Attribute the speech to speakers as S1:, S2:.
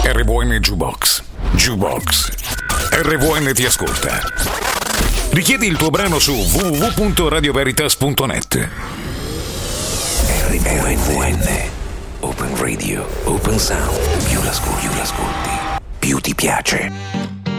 S1: RVN Jukebox. Jukebox. RVN ti ascolta. Richiedi il tuo brano su www.radioveritas.net. RVN. Open Radio, open sound. Più l'ascolti, più ti piace.